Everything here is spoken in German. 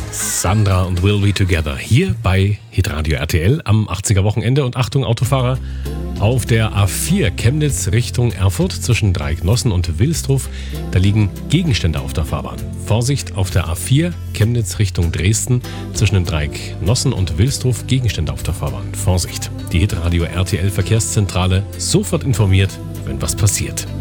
Sandra und Will Be Together hier bei Hitradio RTL am 80er Wochenende. Und Achtung, Autofahrer, auf der A4 Chemnitz Richtung Erfurt zwischen Dreiecknossen und Wilsdruf, da liegen Gegenstände auf der Fahrbahn. Vorsicht, auf der A4 Chemnitz Richtung Dresden zwischen dem Dreieck Nossen und Wilsdruf, Gegenstände auf der Fahrbahn. Vorsicht, die Hitradio RTL Verkehrszentrale, sofort informiert, wenn was passiert.